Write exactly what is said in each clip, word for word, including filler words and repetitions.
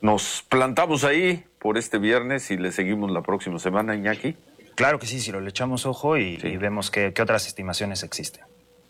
Nos plantamos ahí por este viernes y le seguimos la próxima semana, Iñaki. Claro que sí, si lo le echamos ojo y, sí. y vemos qué, qué otras estimaciones existen.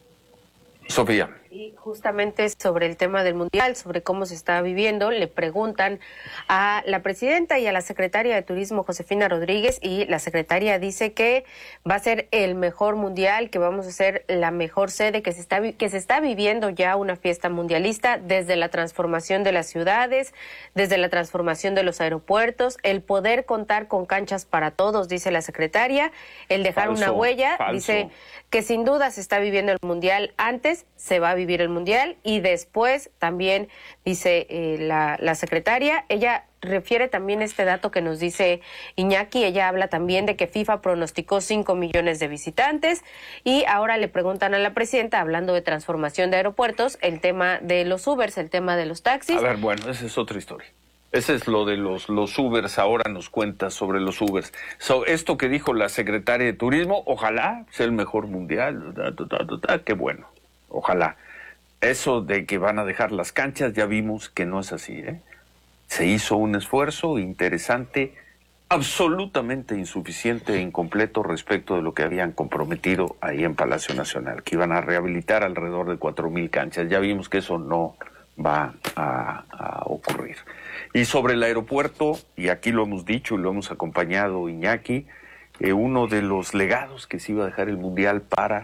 Sofía. Y justamente sobre el tema del Mundial, sobre cómo se está viviendo, le preguntan a la presidenta y a la secretaria de Turismo, Josefina Rodríguez, y la secretaria dice que va a ser el mejor Mundial, que vamos a ser la mejor sede, que se está, que se está viviendo ya una fiesta mundialista desde la transformación de las ciudades, desde la transformación de los aeropuertos, el poder contar con canchas para todos, dice la secretaria, el dejar falso, una huella, falso. Dice que sin duda se está viviendo el Mundial antes, se va a vivir el Mundial y después también, dice eh, la, la secretaria, ella refiere también este dato que nos dice Iñaki, ella habla también de que FIFA pronosticó cinco millones de visitantes y ahora le preguntan a la presidenta, hablando de transformación de aeropuertos, el tema de los Ubers, el tema de los taxis. A ver, bueno, esa es otra historia. Ese es lo de los, los Ubers, ahora nos cuenta sobre los Ubers. So, esto que dijo la secretaria de Turismo, ojalá sea el mejor mundial, da, da, da, da, qué bueno, ojalá. Eso de que van a dejar las canchas, ya vimos que no es así, ¿eh? Se hizo un esfuerzo interesante, absolutamente insuficiente e incompleto respecto de lo que habían comprometido ahí en Palacio Nacional, que iban a rehabilitar alrededor de cuatro mil canchas. Ya vimos que eso no va a, a ocurrir. Y sobre el aeropuerto, y aquí lo hemos dicho y lo hemos acompañado, Iñaki, eh, uno de los legados que se iba a dejar el Mundial para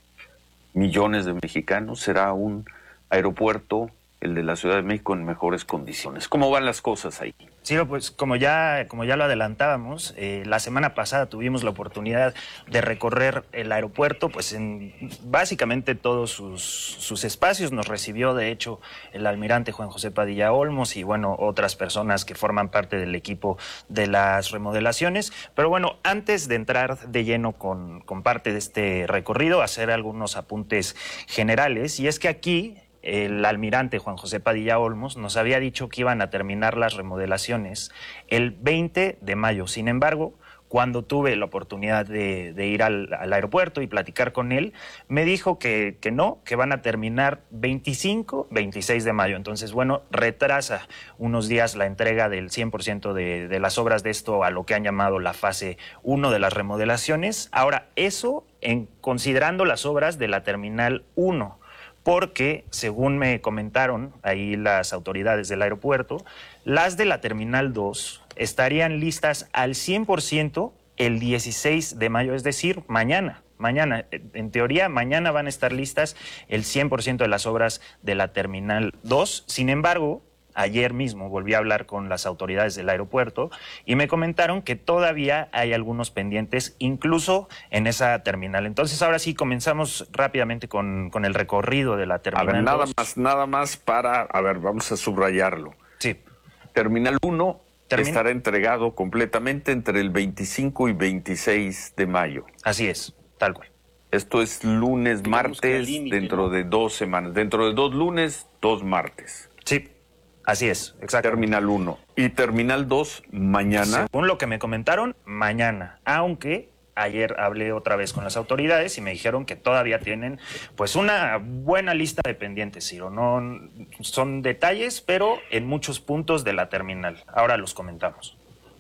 millones de mexicanos será un aeropuerto, el de la Ciudad de México, en mejores condiciones. ¿Cómo van las cosas ahí? Sí, pues como ya, como ya lo adelantábamos, eh, la semana pasada tuvimos la oportunidad de recorrer el aeropuerto, pues en básicamente todos sus, sus espacios. Nos recibió, de hecho, el almirante Juan José Padilla Olmos y, bueno, otras personas que forman parte del equipo de las remodelaciones. Pero bueno, antes de entrar de lleno con, con parte de este recorrido, hacer algunos apuntes generales, y es que aquí el almirante Juan José Padilla Olmos nos había dicho que iban a terminar las remodelaciones el veinte de mayo. Sin embargo, cuando tuve la oportunidad de, de ir al, al aeropuerto y platicar con él, me dijo que, que no, que van a terminar veinticinco, veintiséis de mayo. Entonces, bueno, retrasa unos días la entrega del cien por ciento de, de las obras de esto a lo que han llamado la fase uno de las remodelaciones. Ahora, eso en considerando las obras de la Terminal uno. Porque, según me comentaron ahí las autoridades del aeropuerto, las de la Terminal dos estarían listas al cien por ciento el dieciséis de mayo, es decir, mañana. Mañana, en teoría, mañana van a estar listas el cien por ciento de las obras de la Terminal dos. Sin embargo, ayer mismo volví a hablar con las autoridades del aeropuerto y me comentaron que todavía hay algunos pendientes, incluso en esa terminal. Entonces, ahora sí, comenzamos rápidamente con, con el recorrido de la terminal. A ver, nada más, nada más para, a ver, vamos a subrayarlo. Sí. Terminal uno Termin... estará entregado completamente entre el veinticinco y veintiséis de mayo. Así es, tal cual. Esto es lunes, digamos martes, límite, dentro ¿no? de dos semanas. Dentro de dos lunes, dos martes. Sí. Así es, exacto. Terminal uno. Y Terminal dos, mañana. Según lo que me comentaron, mañana. Aunque ayer hablé otra vez con las autoridades y me dijeron que todavía tienen pues una buena lista de pendientes, Ciro. No son detalles, pero en muchos puntos de la terminal. Ahora los comentamos.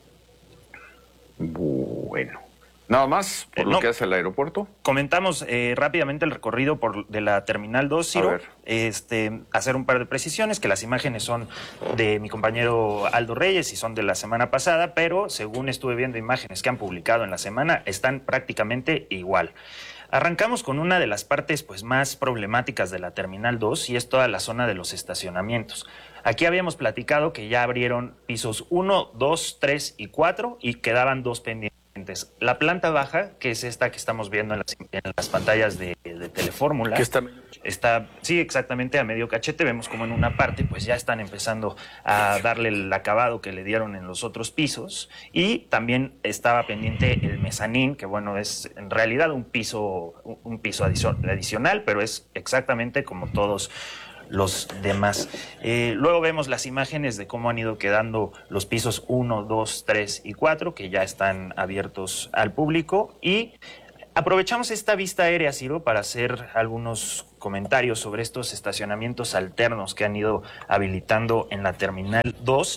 Bueno. ¿Nada más por eh, lo no, que hace el aeropuerto? Comentamos eh, rápidamente el recorrido por de la Terminal dos, Ciro. Este, hacer un par de precisiones, que las imágenes son de mi compañero Aldo Reyes y son de la semana pasada, pero según estuve viendo imágenes que han publicado en la semana, están prácticamente igual. Arrancamos con una de las partes pues, más problemáticas de la Terminal dos y es toda la zona de los estacionamientos. Aquí habíamos platicado que ya abrieron pisos uno, dos, tres y cuatro y quedaban dos pendientes. La planta baja, que es esta que estamos viendo en las, en las pantallas de, de Telefórmula, que está, está, sí, exactamente a medio cachete. Vemos como en una parte pues ya están empezando a darle el acabado que le dieron en los otros pisos, y también estaba pendiente el mezanín, que bueno, es en realidad un piso, un piso adicional, pero es exactamente como todos los demás. Eh, luego vemos las imágenes de cómo han ido quedando los pisos uno, dos, tres y cuatro, que ya están abiertos al público, y aprovechamos esta vista aérea, Ciro, para hacer algunos comentarios sobre estos estacionamientos alternos que han ido habilitando en la Terminal dos.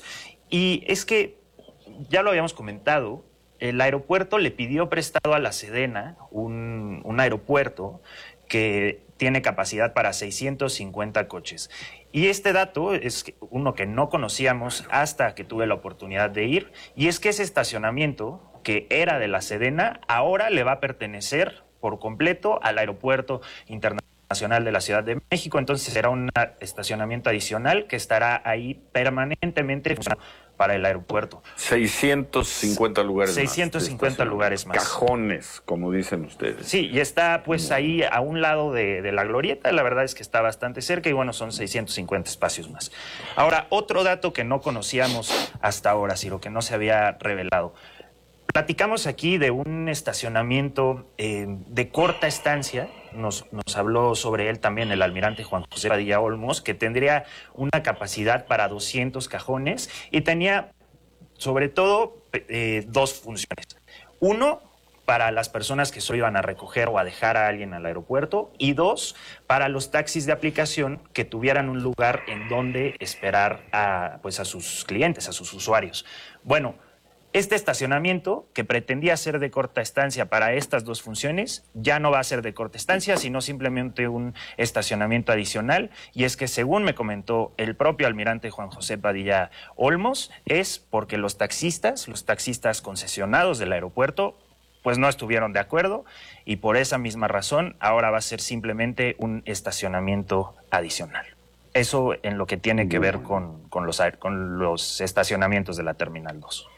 Y es que, ya lo habíamos comentado, el aeropuerto le pidió prestado a la Sedena un, un aeropuerto que tiene capacidad para seiscientos cincuenta coches. Y este dato es uno que no conocíamos hasta que tuve la oportunidad de ir, y es que ese estacionamiento, que era de la Sedena, ahora le va a pertenecer por completo al Aeropuerto Internacional de la Ciudad de México. Entonces será un estacionamiento adicional que estará ahí permanentemente para el aeropuerto. seiscientos cincuenta lugares seiscientos cincuenta más. lugares más. Cajones, como dicen ustedes. Sí, y está pues ahí a un lado de, de la glorieta. La verdad es que está bastante cerca y bueno, son seiscientos cincuenta espacios más. Ahora, otro dato que no conocíamos hasta ahora, Ciro, que no se había revelado. Platicamos aquí de un estacionamiento eh, de corta estancia. Nos, nos habló sobre él también el almirante Juan José Padilla Olmos, que tendría una capacidad para doscientos cajones y tenía sobre todo eh, dos funciones. Uno, para las personas que solo iban a recoger o a dejar a alguien al aeropuerto, y dos, para los taxis de aplicación que tuvieran un lugar en donde esperar a, pues, a sus clientes, a sus usuarios. Bueno, este estacionamiento, que pretendía ser de corta estancia para estas dos funciones, ya no va a ser de corta estancia, sino simplemente un estacionamiento adicional. Y es que, según me comentó el propio almirante Juan José Padilla Olmos, es porque los taxistas, los taxistas concesionados del aeropuerto, pues no estuvieron de acuerdo, y por esa misma razón ahora va a ser simplemente un estacionamiento adicional. Eso en lo que tiene que ver con, con, los, con los estacionamientos de la Terminal dos.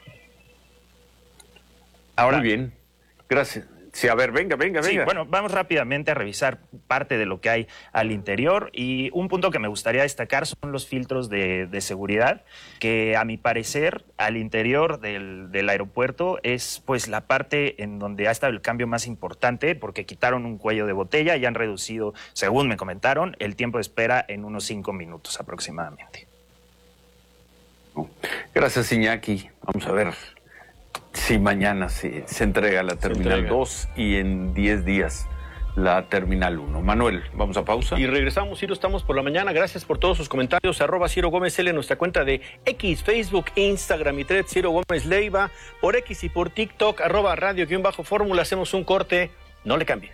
Ahora, muy bien, gracias. Sí, a ver, venga, venga, venga. Sí, bueno, vamos rápidamente a revisar parte de lo que hay al interior, y un punto que me gustaría destacar son los filtros de, de seguridad, que a mi parecer al interior del, del aeropuerto es pues la parte en donde ha estado el cambio más importante, porque quitaron un cuello de botella y han reducido, según me comentaron, el tiempo de espera en unos cinco minutos aproximadamente. Gracias, Iñaki. Vamos a ver. Sí, mañana se, se entrega la Terminal dos y en diez días la Terminal uno. Manuel, vamos a pausa. Y regresamos, Ciro, estamos por la mañana. Gracias por todos sus comentarios. Arroba Ciro Gómez L en nuestra cuenta de X, Facebook, Instagram y Thread, Ciro Gómez Leiva. Por X y por TikTok, arroba radio-fórmula. Hacemos un corte. No le cambie.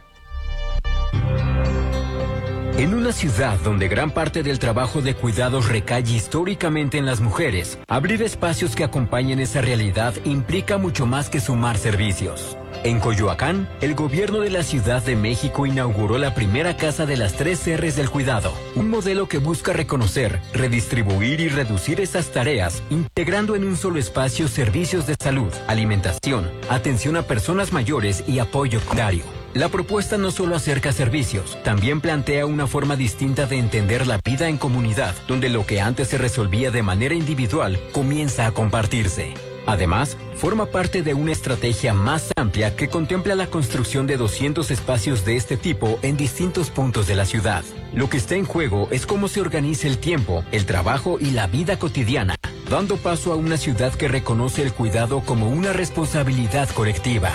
En una ciudad donde gran parte del trabajo de cuidados recae históricamente en las mujeres, abrir espacios que acompañen esa realidad implica mucho más que sumar servicios. En Coyoacán, el gobierno de la Ciudad de México inauguró la primera Casa de las Tres R's del Cuidado, un modelo que busca reconocer, redistribuir y reducir esas tareas, integrando en un solo espacio servicios de salud, alimentación, atención a personas mayores y apoyo comunitario. La propuesta no solo acerca servicios, también plantea una forma distinta de entender la vida en comunidad, donde lo que antes se resolvía de manera individual comienza a compartirse. Además, forma parte de una estrategia más amplia que contempla la construcción de doscientos espacios de este tipo en distintos puntos de la ciudad. Lo que está en juego es cómo se organiza el tiempo, el trabajo y la vida cotidiana, dando paso a una ciudad que reconoce el cuidado como una responsabilidad colectiva.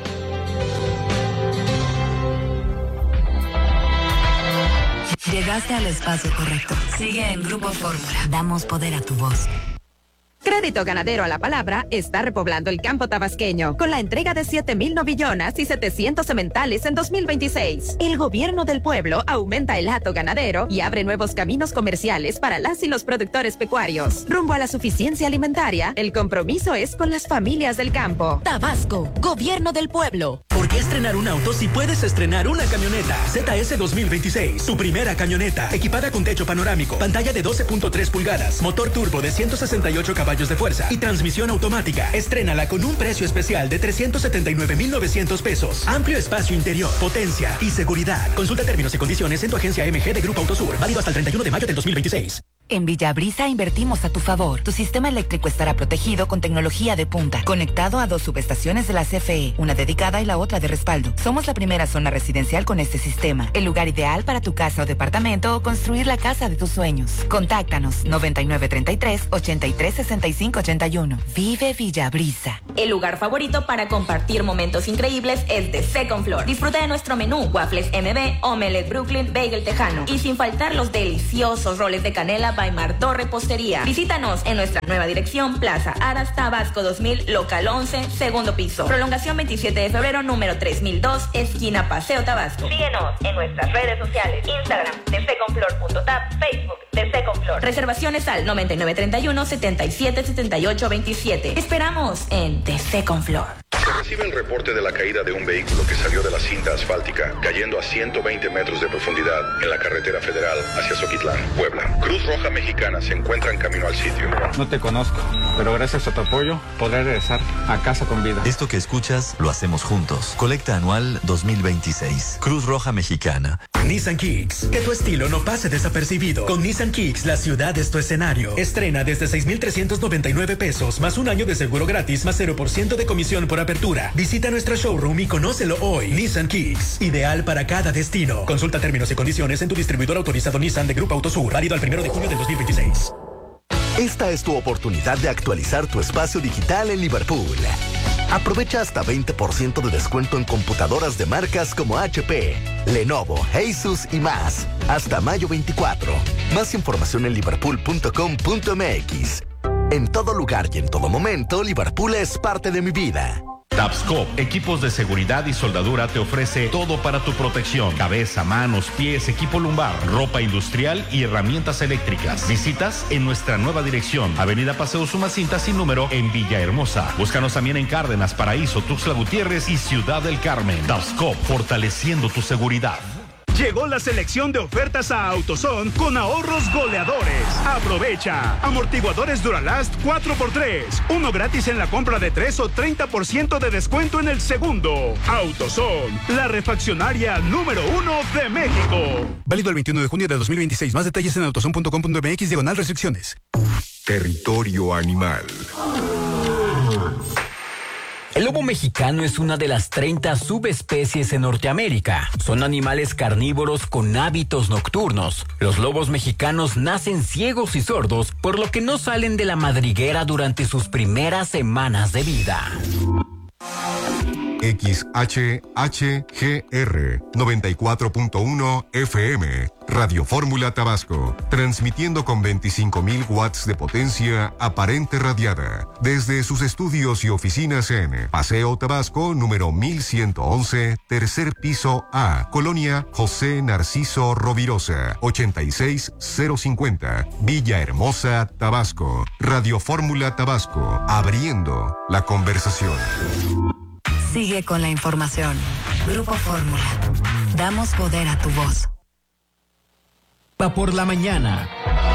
Llegaste al espacio correcto. Sigue en Grupo Fórmula. Damos poder a tu voz. Crédito Ganadero a la Palabra está repoblando el campo tabasqueño con la entrega de siete mil novillonas y setecientos sementales en dos mil veintiséis. El gobierno del pueblo aumenta el hato ganadero y abre nuevos caminos comerciales para las y los productores pecuarios. Rumbo a la suficiencia alimentaria, el compromiso es con las familias del campo. Tabasco, gobierno del pueblo. ¿Por qué estrenar un auto si puedes estrenar una camioneta? Z S dos mil veintiséis, tu primera camioneta, equipada con techo panorámico, pantalla de doce punto tres pulgadas, motor turbo de ciento sesenta y ocho caballos de fuerza y transmisión automática. Estrénala con un precio especial de trescientos setenta y nueve mil novecientos pesos. Amplio espacio interior, potencia y seguridad. Consulta términos y condiciones en tu agencia M G de Grupo Autosur. Válido hasta el treinta y uno de mayo del dos mil veintiséis. En Villabrisa invertimos a tu favor. Tu sistema eléctrico estará protegido con tecnología de punta, conectado a dos subestaciones de la C F E, una dedicada y la otra de respaldo. Somos la primera zona residencial con este sistema, el lugar ideal para tu casa o departamento o construir la casa de tus sueños. Contáctanos noventa y nueve treinta y tres, ochenta y tres sesenta y cinco ochenta y uno. Vive Villabrisa. El lugar favorito para compartir momentos increíbles es The Second Floor. Disfruta de nuestro menú, waffles M B, omelette Brooklyn, bagel tejano y sin faltar los deliciosos roles de canela Baimar Repostería. Visítanos en nuestra nueva dirección, Plaza Aras, Tabasco dos mil, local once, segundo piso. Prolongación veintisiete de febrero, número tres mil dos, esquina Paseo Tabasco. Síguenos en nuestras redes sociales, Instagram, deseconflor punto tap, Facebook, Deseconflor. Reservaciones al noventa y nueve treinta y uno, setenta y siete setenta y ocho veintisiete. Esperamos en Deseconflor. Se recibe el reporte de la caída de un vehículo que salió de la cinta asfáltica, cayendo a ciento veinte metros de profundidad en la carretera federal hacia Zoquitlán, Puebla. Cruz Roja Mexicana se encuentra en camino al sitio. No te conozco, pero gracias a tu apoyo podré regresar a casa con vida. Esto que escuchas lo hacemos juntos. Colecta anual dos mil veintiséis. Cruz Roja Mexicana. Nissan Kicks. Que tu estilo no pase desapercibido. Con Nissan Kicks, la ciudad es tu escenario. Estrena desde seis mil trescientos noventa y nueve pesos, más un año de seguro gratis, más cero por ciento de comisión por apertura. Visita nuestro showroom y conócelo hoy. Nissan Kicks, ideal para cada destino. Consulta términos y condiciones en tu distribuidor autorizado Nissan de Grupo Autosur, válido al primero de junio del dos mil veintiséis. Esta es tu oportunidad de actualizar tu espacio digital en Liverpool. Aprovecha hasta veinte por ciento de descuento en computadoras de marcas como H P, Lenovo, Asus y más. Hasta mayo veinticuatro. Más información en liverpool punto com punto m x. En todo lugar y en todo momento, Liverpool es parte de mi vida. Tabscop, equipos de seguridad y soldadura, te ofrece todo para tu protección: cabeza, manos, pies, equipo lumbar, ropa industrial y herramientas eléctricas. Visitas en nuestra nueva dirección, Avenida Paseo Sumacinta sin número, en Villahermosa. Búscanos también en Cárdenas, Paraíso, Tuxtla Gutiérrez y Ciudad del Carmen. Tabscop, fortaleciendo tu seguridad. Llegó la selección de ofertas a AutoZone con ahorros goleadores. Aprovecha. Amortiguadores Duralast cuatro por tres. Uno gratis en la compra de tres o treinta por ciento de descuento en el segundo. AutoZone, la refaccionaria número uno de México. Válido el veintiuno de junio de dos mil veintiséis. Más detalles en autozone punto com punto m x diagonal restricciones. Territorio animal. El lobo mexicano es una de las treinta subespecies en Norteamérica. Son animales carnívoros con hábitos nocturnos. Los lobos mexicanos nacen ciegos y sordos, por lo que no salen de la madriguera durante sus primeras semanas de vida. X H H G R noventa y cuatro punto uno F M, Radio Fórmula Tabasco, transmitiendo con veinticinco mil watts de potencia aparente radiada, desde sus estudios y oficinas en Paseo Tabasco, número mil ciento once, tercer piso A, Colonia José Narciso Rovirosa, ochenta y seis cero cincuenta, Villahermosa, Tabasco. Radio Fórmula Tabasco, abriendo la conversación. Sigue con la información. Grupo Fórmula. Damos poder a tu voz. Va por la mañana.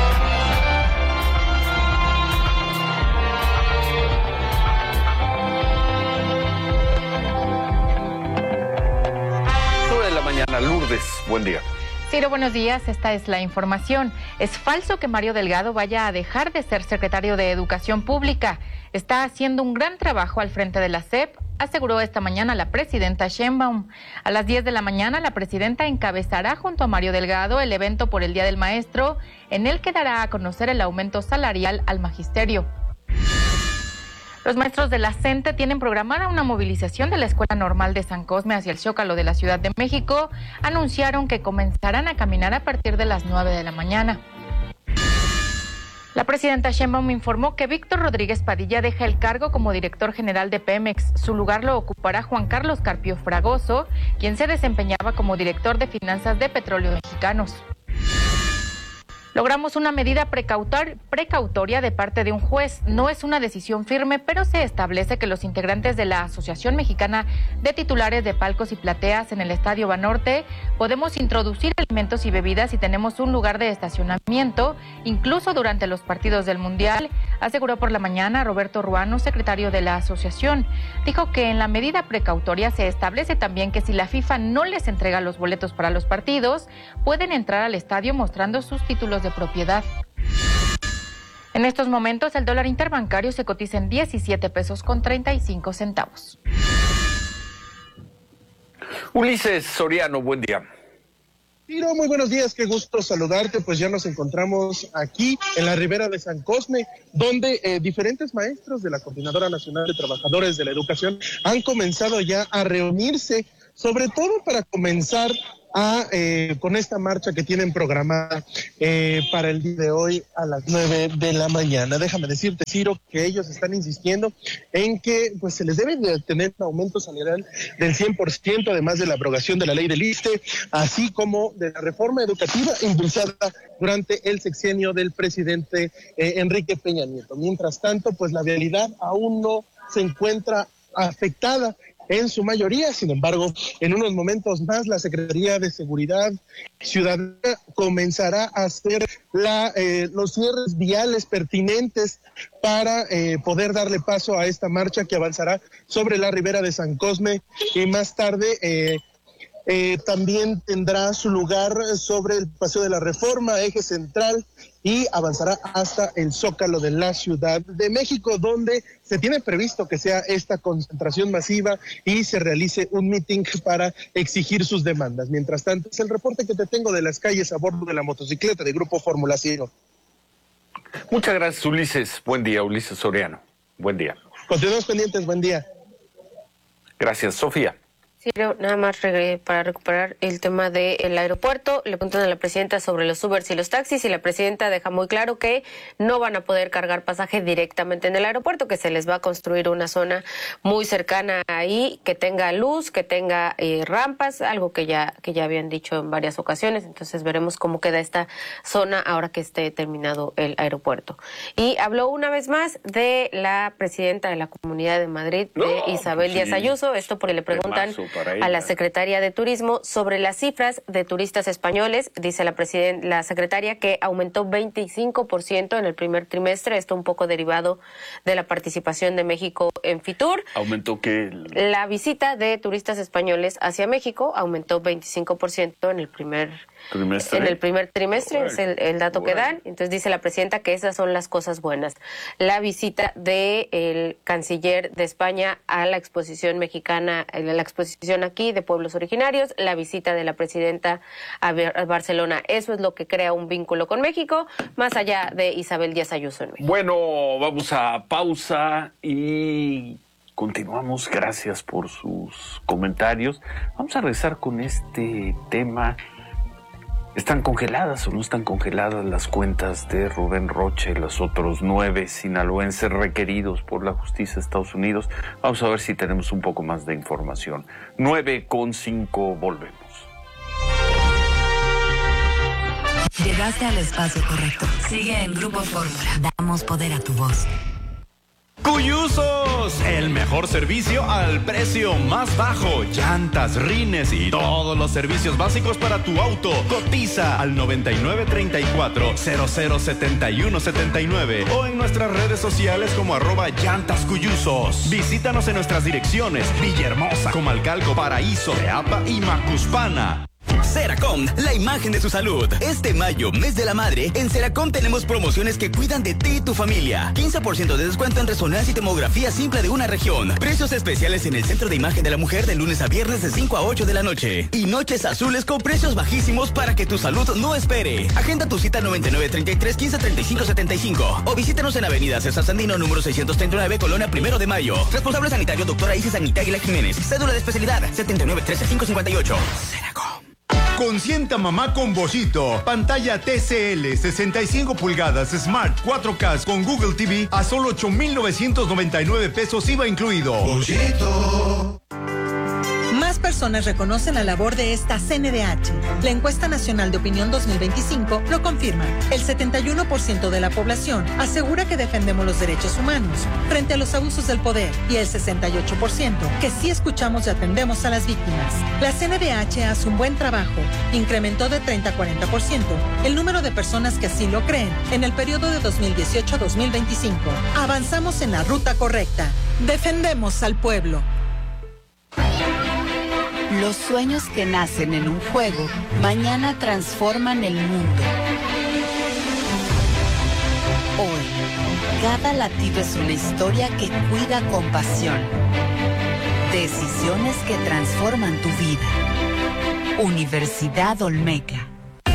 nueve de la mañana, Lourdes, buen día. Ciro, buenos días. Esta es la información. Es falso que Mario Delgado vaya a dejar de ser secretario de Educación Pública. Está haciendo un gran trabajo al frente de la S E P, aseguró esta mañana la presidenta Sheinbaum. A las diez de la mañana, la presidenta encabezará junto a Mario Delgado el evento por el Día del Maestro, en el que dará a conocer el aumento salarial al magisterio. Los maestros de la CENTE tienen programada una movilización de la Escuela Normal de San Cosme hacia el Zócalo de la Ciudad de México. Anunciaron que comenzarán a caminar a partir de las nueve de la mañana. La presidenta Sheinbaum informó que Víctor Rodríguez Padilla deja el cargo como director general de Pemex. Su lugar lo ocupará Juan Carlos Carpio Fragoso, quien se desempeñaba como director de finanzas de Petróleos Mexicanos. Logramos una medida precautor, precautoria de parte de un juez. No es una decisión firme, pero se establece que los integrantes de la Asociación Mexicana de Titulares de Palcos y Plateas en el Estadio Banorte podemos introducir alimentos y bebidas si tenemos un lugar de estacionamiento, incluso durante los partidos del Mundial, aseguró por la mañana Roberto Ruano, secretario de la asociación. Dijo que en la medida precautoria se establece también que si la FIFA no les entrega los boletos para los partidos, pueden entrar al estadio mostrando sus títulos de propiedad. En estos momentos el dólar interbancario se cotiza en diecisiete pesos con treinta y cinco centavos. Ulises Soriano, buen día. Tiro, muy buenos días, qué gusto saludarte. Pues ya nos encontramos aquí en la Ribera de San Cosme, donde eh, diferentes maestros de la Coordinadora Nacional de Trabajadores de la Educación han comenzado ya a reunirse, sobre todo para comenzar a, eh, con esta marcha que tienen programada eh, para el día de hoy a las nueve de la mañana. Déjame decirte, Ciro, que ellos están insistiendo en que pues se les debe de tener un aumento salarial del cien por ciento, además de la abrogación de la ley del ISSSTE, así como de la reforma educativa impulsada durante el sexenio del presidente eh, Enrique Peña Nieto. Mientras tanto, pues la vialidad aún no se encuentra afectada en su mayoría. Sin embargo, en unos momentos más la Secretaría de Seguridad Ciudadana comenzará a hacer la, eh, los cierres viales pertinentes para eh, poder darle paso a esta marcha que avanzará sobre la ribera de San Cosme y más tarde eh, eh, también tendrá su lugar sobre el Paseo de la Reforma, eje central, y avanzará hasta el Zócalo de la Ciudad de México, donde se tiene previsto que sea esta concentración masiva y se realice un meeting para exigir sus demandas. Mientras tanto, es el reporte que te tengo de las calles a bordo de la motocicleta de Grupo Fórmula Ciro. Muchas gracias, Ulises. Buen día, Ulises Soriano. Buen día. Continuamos pendientes, buen día. Gracias, Sofía. Sí, nada más para recuperar el tema del aeropuerto. Le preguntan a la presidenta sobre los Ubers y los taxis y la presidenta deja muy claro que no van a poder cargar pasaje directamente en el aeropuerto, que se les va a construir una zona muy cercana ahí, que tenga luz, que tenga eh, rampas, algo que ya que ya habían dicho en varias ocasiones. Entonces veremos cómo queda esta zona ahora que esté terminado el aeropuerto. Y habló una vez más de la presidenta de la Comunidad de Madrid, de no, Isabel pues sí. Díaz Ayuso. Esto porque le preguntan a la secretaria de Turismo sobre las cifras de turistas españoles. Dice la presidenta, la secretaria, que aumentó veinticinco por ciento en el primer trimestre, esto un poco derivado de la participación de México en Fitur. ¿Aumentó qué? La visita de turistas españoles hacia México aumentó veinticinco por ciento en el primer trimestre. En el primer trimestre, bueno, es el, el dato bueno. que dan. Entonces dice la presidenta que esas son las cosas buenas. La visita del canciller de España a la exposición mexicana, a la exposición aquí de pueblos originarios, la visita de la presidenta a Barcelona, eso es lo que crea un vínculo con México, más allá de Isabel Díaz Ayuso en México. Bueno, vamos a pausa y continuamos. Gracias por sus comentarios. Vamos a regresar con este tema. ¿Están congeladas o no están congeladas las cuentas de Rubén Rocha y los otros nueve sinaloenses requeridos por la justicia de Estados Unidos? Vamos a ver si tenemos un poco más de información. nueve con cinco, volvemos. Llegaste al espacio correcto. Sigue en Grupo Fórmula. Damos poder a tu voz. Cuyusos, el mejor servicio al precio más bajo. Llantas, rines y todos los servicios básicos para tu auto. Cotiza al noventa y nueve treinta y cuatro cero cero setenta y uno setenta y nueve o en nuestras redes sociales como arroba llantas cuyusos. Visítanos en nuestras direcciones: Villahermosa, Comalcalco, Paraíso, Teapa y Macuspana. Seracom, la imagen de su salud. Este mayo, mes de la madre, en Seracom tenemos promociones que cuidan de ti y tu familia. quince por ciento de descuento en resonancia y tomografía simple de una región. Precios especiales en el Centro de Imagen de la Mujer de lunes a viernes de cinco a ocho de la noche. Y noches azules con precios bajísimos para que tu salud no espere. Agenda tu cita noventa y nueve treinta y tres quince treinta y cinco setenta y cinco o visítanos en Avenida César Sandino, número seiscientos treinta y nueve, Colonia Primero de Mayo. Responsable sanitario, doctora Isis Anita Aguilar Jiménez. Cédula de especialidad setenta y nueve trece cinco cincuenta y ocho. Seracom. Consienta mamá con Bollito. Pantalla T C L sesenta y cinco pulgadas Smart cuatro K con Google T V a solo ocho mil novecientos noventa y nueve pesos I V A incluido. Bollito. Más personas reconocen la labor de esta C N D H. La encuesta nacional de opinión dos mil veinticinco lo confirma. El setenta y uno por ciento de la población asegura que defendemos los derechos humanos frente a los abusos del poder y el sesenta y ocho por ciento que sí escuchamos y atendemos a las víctimas. La C N D H hace un buen trabajo. Incrementó de treinta a cuarenta por ciento el número de personas que así lo creen en el periodo de dos mil dieciocho a dos mil veinticinco. Avanzamos en la ruta correcta. Defendemos al pueblo. Los sueños que nacen en un juego, mañana transforman el mundo. Hoy, cada latido es una historia que cuida con pasión. Decisiones que transforman tu vida. Universidad Olmeca.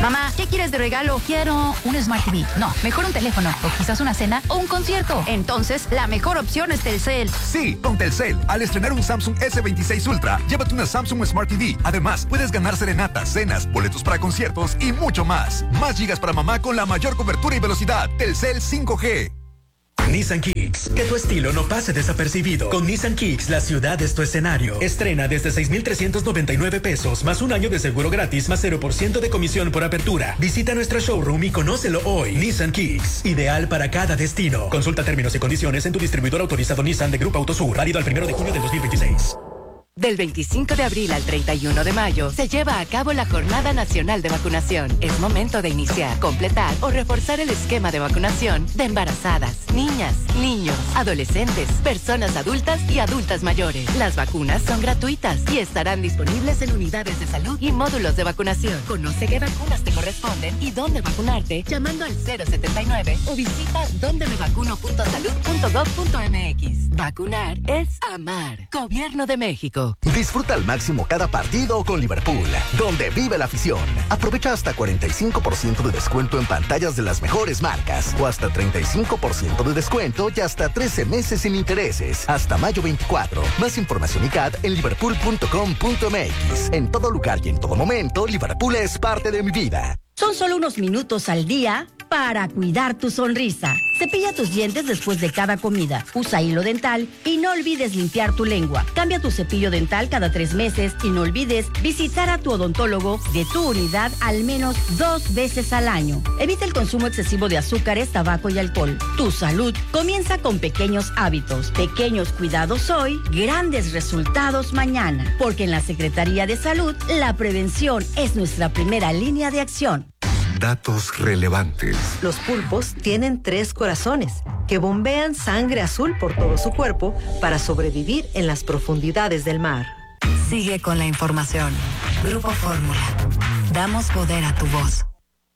Mamá, ¿qué quieres de regalo? Quiero un Smart T V. No, mejor un teléfono, o quizás una cena, o un concierto. Entonces, la mejor opción es Telcel. Sí, con Telcel. Al estrenar un Samsung S veintiséis Ultra, llévate una Samsung Smart T V. Además, puedes ganar serenatas, cenas, boletos para conciertos y mucho más. Más gigas para mamá con la mayor cobertura y velocidad. Telcel cinco G. Nissan Kicks. Que tu estilo no pase desapercibido. Con Nissan Kicks, la ciudad es tu escenario. Estrena desde seis mil trescientos noventa y nueve pesos, más un año de seguro gratis, más cero por ciento de comisión por apertura. Visita nuestra showroom y conócelo hoy. Nissan Kicks, ideal para cada destino. Consulta términos y condiciones en tu distribuidor autorizado Nissan de Grupo Autosur, válido al primero de junio del dos mil veintiséis. Del veinticinco de abril al treinta y uno de mayo se lleva a cabo la Jornada Nacional de Vacunación. Es momento de iniciar, completar o reforzar el esquema de vacunación de embarazadas, niñas, niños, adolescentes, personas adultas y adultas mayores. Las vacunas son gratuitas y estarán disponibles en unidades de salud y módulos de vacunación. Conoce qué vacunas te corresponden y dónde vacunarte llamando al cero setenta y nueve o visita donde me vacuno punto salud punto gov punto mx. Vacunar es amar. Gobierno de México. Disfruta al máximo cada partido con Liverpool, donde vive la afición. Aprovecha hasta cuarenta y cinco por ciento de descuento en pantallas de las mejores marcas, o hasta treinta y cinco por ciento de descuento y hasta trece meses sin intereses, hasta mayo veinticuatro. Más información y C A D en liverpool punto com punto mx. En todo lugar y en todo momento, Liverpool es parte de mi vida. Son solo unos minutos al día para cuidar tu sonrisa. Cepilla tus dientes después de cada comida. Usa hilo dental y no olvides limpiar tu lengua. Cambia tu cepillo dental cada tres meses y no olvides visitar a tu odontólogo de tu unidad al menos dos veces al año. Evita el consumo excesivo de azúcares, tabaco y alcohol. Tu salud comienza con pequeños hábitos. Pequeños cuidados hoy, grandes resultados mañana. Porque en la Secretaría de Salud, la prevención es nuestra primera línea de acción. Datos relevantes. Los pulpos tienen tres corazones que bombean sangre azul por todo su cuerpo para sobrevivir en las profundidades del mar. Sigue con la información. Grupo Fórmula. Damos poder a tu voz.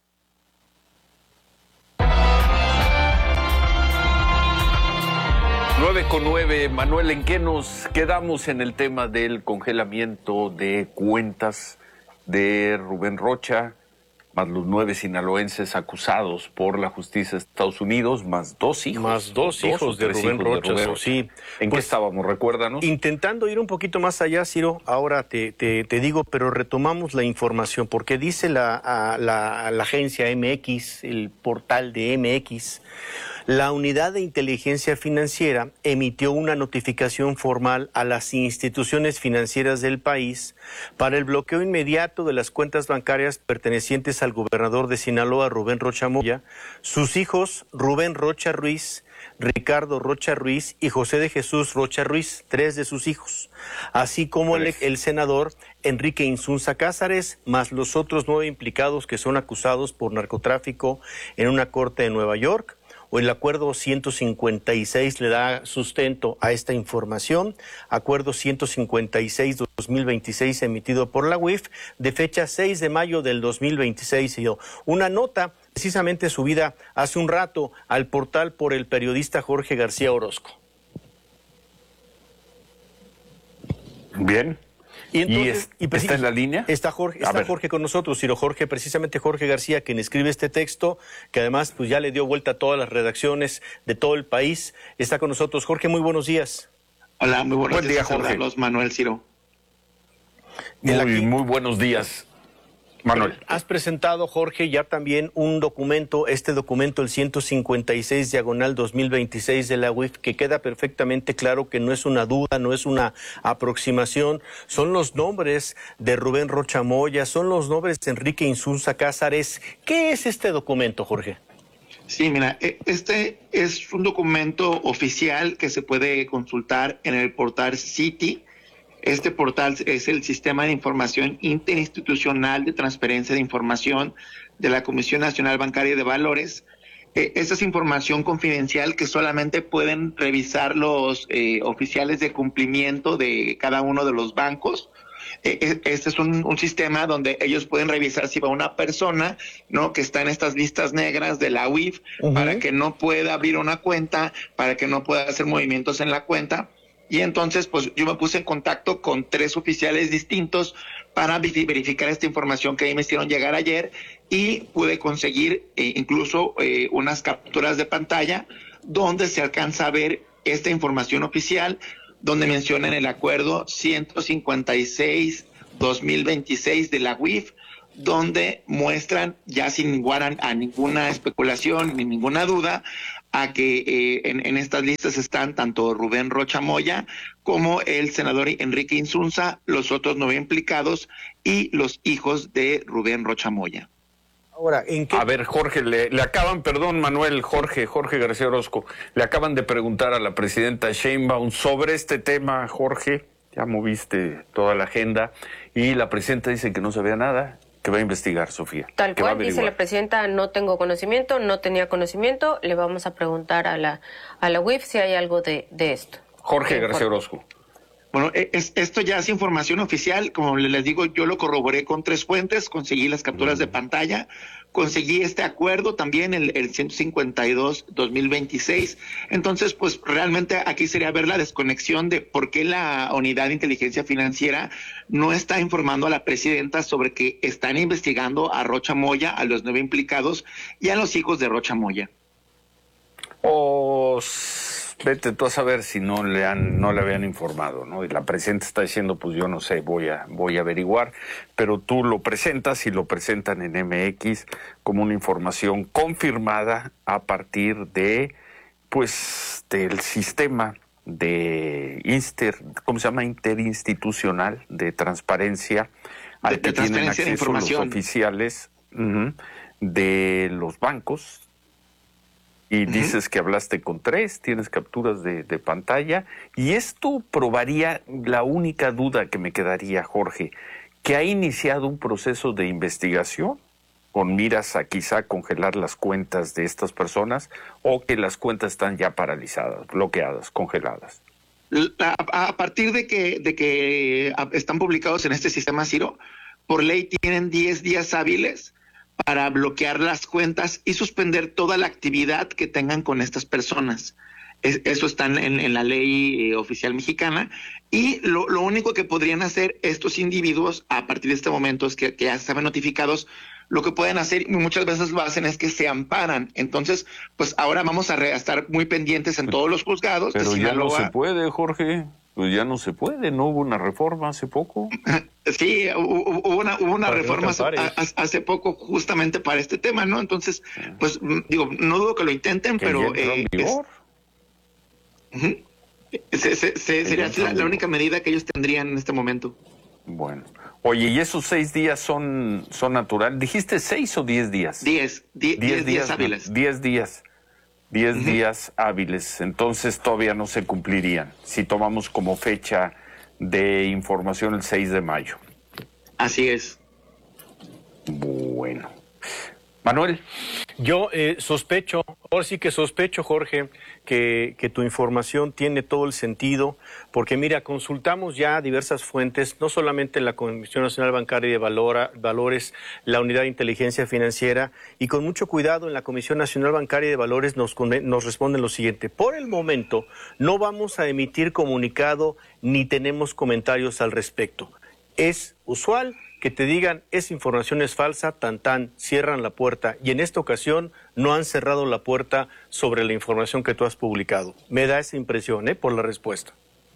nueve con nueve, Manuel, ¿en qué nos quedamos en el tema del congelamiento de cuentas de Rubén Rocha, más los nueve sinaloenses acusados por la justicia de Estados Unidos, más dos hijos? Más dos, dos hijos de Rubén, hijos Rocha, de Rubén Rocha, sí. ¿En pues, qué estábamos? Recuérdanos. Intentando ir un poquito más allá, Ciro, ahora te, te, te digo, pero retomamos la información, porque dice la, a, la, la agencia M X, el portal de M X, la Unidad de Inteligencia Financiera emitió una notificación formal a las instituciones financieras del país para el bloqueo inmediato de las cuentas bancarias pertenecientes al gobernador de Sinaloa, Rubén Rocha Moya, sus hijos Rubén Rocha Ruiz, Ricardo Rocha Ruiz y José de Jesús Rocha Ruiz, tres de sus hijos, así como el, el senador Enrique Insunza Cázares, más los otros nueve implicados que son acusados por narcotráfico en una corte de Nueva York. O el acuerdo ciento cincuenta y seis le da sustento a esta información, acuerdo ciento cincuenta y seis dos mil veintiséis emitido por la U I F de fecha seis de mayo del dos mil veintiséis. Una nota precisamente subida hace un rato al portal por el periodista Jorge García Orozco. Bien. Y, entonces, ¿Y, es, y ¿está en la línea? Está Jorge, está Jorge con nosotros, Ciro Jorge, precisamente Jorge García, quien escribe este texto, que además pues ya le dio vuelta a todas las redacciones de todo el país. Está con nosotros. Jorge, muy buenos días. Hola, muy buenos Buen días. Día, Jorge. Carlos Manuel Ciro. Muy, muy buenos días, Manuel. Has presentado, Jorge, ya también un documento, este documento, el ciento cincuenta y seis diagonal dos mil veintiséis de la U I F, que queda perfectamente claro que no es una duda, no es una aproximación, son los nombres de Rubén Rocha Moya, son los nombres de Enrique Insunza Cázares. ¿Qué es este documento, Jorge? Sí, mira, este es un documento oficial que se puede consultar en el portal Citi. Este portal es el Sistema de Información Interinstitucional de Transferencia de Información de la Comisión Nacional Bancaria de Valores. Eh, esta es información confidencial que solamente pueden revisar los eh, oficiales de cumplimiento de cada uno de los bancos. Eh, este es un, un sistema donde ellos pueden revisar si va una persona, ¿no?, que está en estas listas negras de la U I F, uh-huh, para que no pueda abrir una cuenta, para que no pueda hacer movimientos en la cuenta. Y entonces, pues yo me puse en contacto con tres oficiales distintos para verificar esta información que ahí me hicieron llegar ayer. y pude conseguir eh, incluso eh, unas capturas de pantalla donde se alcanza a ver esta información oficial, donde mencionan el acuerdo ciento cincuenta y seis dos mil veintiséis de la U I F, donde muestran, ya sin igual a, a ninguna especulación ni ninguna duda, a que eh, en, en estas listas están tanto Rubén Rocha Moya como el senador Enrique Insunza, los otros nueve implicados y los hijos de Rubén Rocha Moya. Ahora, ¿en qué? A ver, Jorge, le, le acaban, perdón, Manuel, Jorge, Jorge García Orozco, le acaban de preguntar a la presidenta Sheinbaum sobre este tema, Jorge, ya moviste toda la agenda, y la presidenta dice que no sabía nada, que va a investigar, Sofía. Tal que va a cual, dice averiguar. la presidenta, no tengo conocimiento, no tenía conocimiento, le vamos a preguntar a la, a la U I F si hay algo de, de esto. Jorge García Orozco. Bueno, es, esto ya es información oficial, como les digo, yo lo corroboré con tres fuentes, conseguí las capturas de pantalla, conseguí este acuerdo también, el, el ciento cincuenta y dos dos mil veintiséis, entonces pues realmente aquí sería ver la desconexión de por qué la Unidad de Inteligencia Financiera no está informando a la presidenta sobre que están investigando a Rocha Moya, a los nueve implicados y a los hijos de Rocha Moya. O vete tú a saber si no le han, no le habían informado, ¿no? Y la presidenta está diciendo, pues yo no sé, voy a, voy a averiguar, pero tú lo presentas y lo presentan en M X como una información confirmada a partir de, pues, del sistema de Inster, ¿cómo se llama? Interinstitucional de transparencia al de, que de tienen transparencia de acceso los información oficiales uh-huh, de los bancos. Y uh-huh. dices que hablaste con tres, tienes capturas de, de pantalla, y esto probaría la única duda que me quedaría, Jorge, que ha iniciado un proceso de investigación con miras a quizá congelar las cuentas de estas personas, o que las cuentas están ya paralizadas, bloqueadas, congeladas. A, a partir de que, de que están publicados en este sistema, Ciro, por ley tienen diez días hábiles para bloquear las cuentas y suspender toda la actividad que tengan con estas personas. Es, eso está en, en la ley eh, oficial mexicana, y lo, lo único que podrían hacer estos individuos a partir de este momento es que, que ya estaban notificados, lo que pueden hacer, y muchas veces lo hacen, es que se amparan. Entonces, pues ahora vamos a, re, a estar muy pendientes en todos los juzgados. Pero de ya no Sinaloa. se puede, Jorge. Pues ya no se puede, ¿no hubo una reforma hace poco? Sí, hubo, hubo una, hubo una reforma hace, hace poco justamente para este tema, ¿no? Entonces, pues digo, no dudo que lo intenten, que pero... Ya eh, es, uh-huh. se, se, se, sería la, la única medida que ellos tendrían en este momento. Bueno. Oye, ¿y esos seis días son, son natural? ¿Dijiste seis o diez días? Diez, die, diez, diez días hábiles. Diez días. Diez uh-huh. días hábiles, entonces todavía no se cumplirían, si tomamos como fecha de información el seis de mayo. Así es. Bueno. Manuel. Yo eh, sospecho, ahora sí que sospecho, Jorge, que, que tu información tiene todo el sentido, porque mira, consultamos ya diversas fuentes, no solamente la Comisión Nacional Bancaria de Valora, Valores, la Unidad de Inteligencia Financiera, y con mucho cuidado en la Comisión Nacional Bancaria de Valores nos, nos responden lo siguiente: por el momento no vamos a emitir comunicado ni tenemos comentarios al respecto. Es usual que te digan, esa información es falsa, tan tan, cierran la puerta, y en esta ocasión no han cerrado la puerta sobre la información que tú has publicado. Me da esa impresión, ¿eh? Por la respuesta.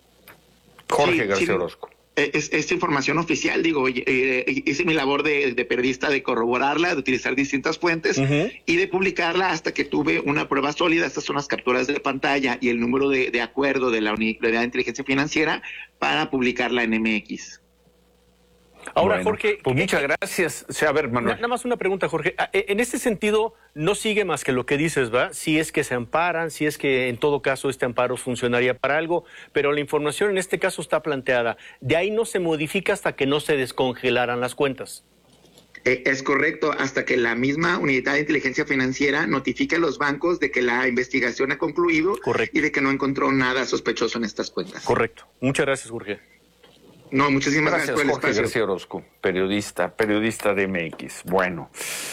Jorge sí, García sí, Orozco. Es, es información oficial, digo, eh, hice mi labor de, de periodista de corroborarla, de utilizar distintas fuentes uh-huh. y de publicarla hasta que tuve una prueba sólida. Estas son las capturas de pantalla y el número de, de acuerdo de la Unidad de Inteligencia Financiera para publicarla en M X. Ahora, bueno, Jorge... Pues muchas gracias. O sea, a ver, Manuel. Nada más una pregunta, Jorge. En este sentido, no sigue más que lo que dices, ¿va? Si es que se amparan, si es que en todo caso este amparo funcionaría para algo, pero la información en este caso está planteada. De ahí no se modifica hasta que no se descongelaran las cuentas. Eh, es correcto, hasta que la misma Unidad de Inteligencia Financiera notifique a los bancos de que la investigación ha concluido. Correcto. Y de que no encontró nada sospechoso en estas cuentas. Correcto. Muchas gracias, Jorge. No, muchísimas gracias, gracias por el Jorge espacio. García Orozco, periodista, periodista de M X. Bueno,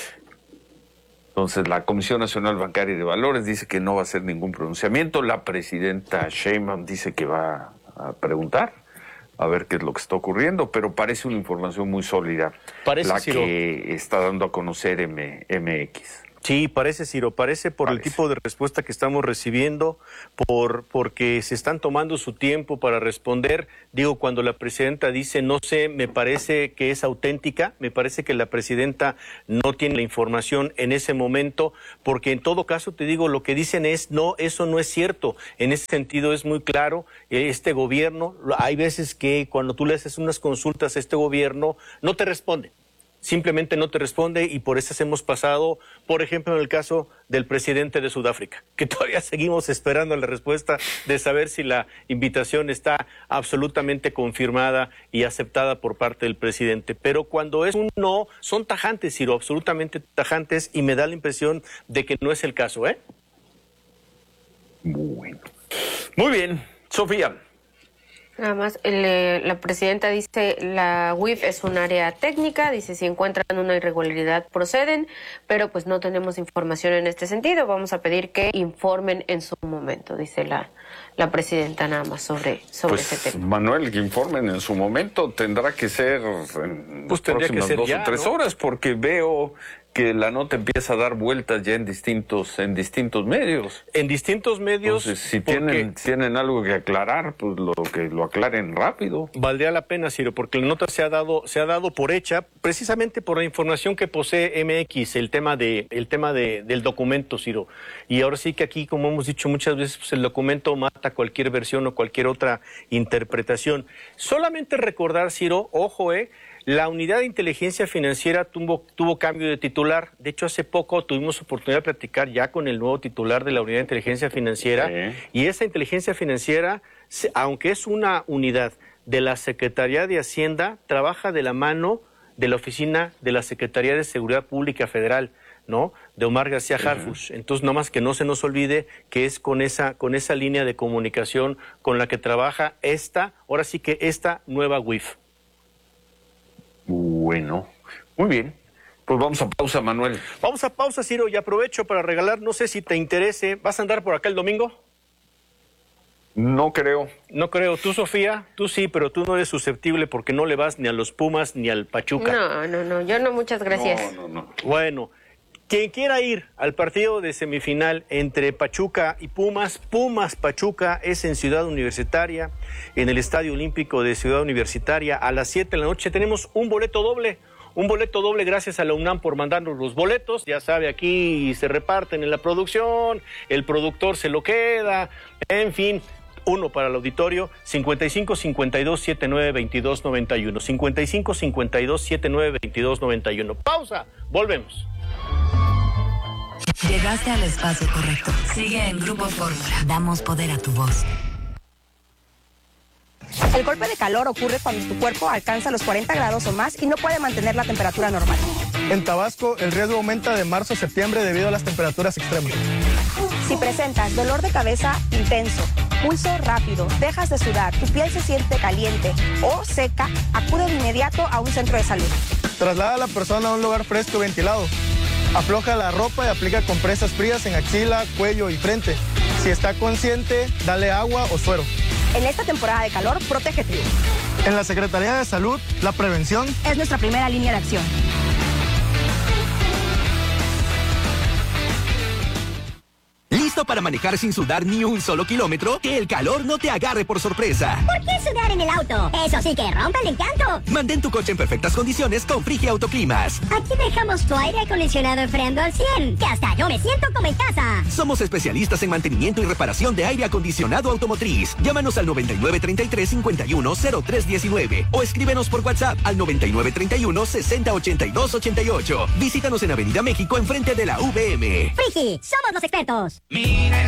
entonces la Comisión Nacional Bancaria de Valores dice que no va a hacer ningún pronunciamiento. La presidenta Sheinbaum dice que va a preguntar a ver qué es lo que está ocurriendo, pero parece una información muy sólida Parece, la Ciro. que está dando a conocer M X. Sí, parece, Ciro, parece por parece. el tipo de respuesta que estamos recibiendo, por porque se están tomando su tiempo para responder. Digo, cuando la presidenta dice, no sé, me parece que es auténtica, me parece que la presidenta no tiene la información en ese momento, porque en todo caso, te digo, lo que dicen es, no, eso no es cierto. En ese sentido es muy claro, este gobierno, hay veces que cuando tú le haces unas consultas a este gobierno, no te responde. Simplemente no te responde y por eso hemos pasado, por ejemplo, en el caso del presidente de Sudáfrica, que todavía seguimos esperando la respuesta de saber si la invitación está absolutamente confirmada y aceptada por parte del presidente. Pero cuando es un no, son tajantes, Ciro, absolutamente tajantes, y me da la impresión de que no es el caso, ¿eh? Bueno. Muy bien, Sofía. Nada más, el, la presidenta dice, la U I F es un área técnica, dice, si encuentran una irregularidad proceden, pero pues no tenemos información en este sentido, vamos a pedir que informen en su momento, dice la, la presidenta nada más sobre, sobre pues, ese tema. Manuel, que informen en su momento, tendrá que ser en pues las próximas que ser dos ya, o tres ¿no? horas, porque veo que la nota empieza a dar vueltas ya en distintos en distintos medios. En distintos medios. Entonces, si tienen, tienen algo que aclarar, pues lo que lo aclaren rápido. Valdría la pena, Ciro, porque la nota se ha dado se ha dado por hecha precisamente por la información que posee M X, el tema de el tema de, del documento, Ciro. Y ahora sí que aquí, como hemos dicho muchas veces, pues el documento mata cualquier versión o cualquier otra interpretación. Solamente recordar, Ciro, ojo, eh, la unidad de inteligencia financiera tuvo, tuvo cambio de titular. De hecho, hace poco tuvimos oportunidad de platicar ya con el nuevo titular de la unidad de inteligencia financiera. Sí. Y esa inteligencia financiera, aunque es una unidad de la Secretaría de Hacienda, trabaja de la mano de la oficina de la Secretaría de Seguridad Pública Federal, ¿no? De Omar García Harfuch. Uh-huh. Entonces, nomás que no se nos olvide que es con esa, con esa línea de comunicación con la que trabaja esta, ahora sí que esta nueva U I F. Bueno, muy bien. Pues vamos a pausa, Manuel. Vamos a pausa, Ciro, y aprovecho para regalar, no sé si te interese, ¿vas a andar por acá el domingo? No creo. No creo. ¿Tú, Sofía? Tú sí, pero tú no eres susceptible porque no le vas ni a los Pumas ni al Pachuca. No, no, no, yo no, muchas gracias. No, no, no. Bueno, quien quiera ir al partido de semifinal entre Pachuca y Pumas, Pumas-Pachuca es en Ciudad Universitaria, en el Estadio Olímpico de Ciudad Universitaria, a las siete de la noche. Tenemos un boleto doble, un boleto doble gracias a la UNAM por mandarnos los boletos. Ya sabe, aquí se reparten en la producción, el productor se lo queda, en fin. Uno para el auditorio, cincuenta y cinco, cincuenta y dos, setenta y nueve, veintidós, noventa y uno. cincuenta y cinco, cincuenta y dos, setenta y nueve, veintidós, noventa y uno. Pausa, volvemos. Llegaste al espacio correcto. Sigue en Grupo Fórmula. Damos poder a tu voz. El golpe de calor ocurre cuando tu cuerpo alcanza los cuarenta grados o más y no puede mantener la temperatura normal. En Tabasco, el riesgo aumenta de marzo a septiembre debido a las temperaturas extremas. Si presentas dolor de cabeza intenso, pulso rápido, dejas de sudar, tu piel se siente caliente o seca, acude de inmediato a un centro de salud. Traslada a la persona a un lugar fresco y ventilado. Afloja la ropa y aplica compresas frías en axila, cuello y frente. Si está consciente, dale agua o suero. En esta temporada de calor, protégete. En la Secretaría de Salud, la prevención es nuestra primera línea de acción. ¿Listo para manejar sin sudar ni un solo kilómetro? Que el calor no te agarre por sorpresa. ¿Por qué sudar en el auto? Eso sí que rompe el encanto. Mantén tu coche en perfectas condiciones con Frigia Autoclimas. Aquí dejamos tu aire acondicionado enfriando al cien, que hasta yo me siento como en casa. Somos especialistas en mantenimiento y reparación de aire acondicionado automotriz. Llámanos al noventa y nueve, treinta y tres, cincuenta y uno, cero tres diecinueve o escríbenos por WhatsApp al noventa y nueve, treinta y uno, sesenta, ochenta y dos, ochenta y ocho. Visítanos en Avenida México enfrente de la U V M. Frigi, somos los expertos. Mira